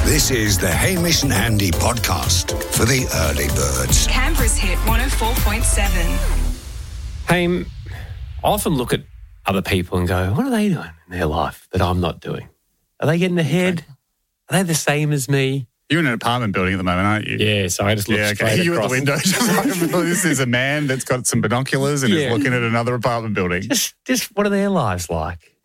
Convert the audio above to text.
This is the Hamish and Andy podcast for the early birds. Canberra's hit 104.7. Hey, I often look at other people and go, what are they doing in their life that I'm not doing? Are they getting ahead? Are they the same as me? You're in an apartment building at the moment, aren't you? Yeah, so I just look straight You're at across. the window. This is a man that's got some binoculars and is looking at another apartment building. Just what are their lives like?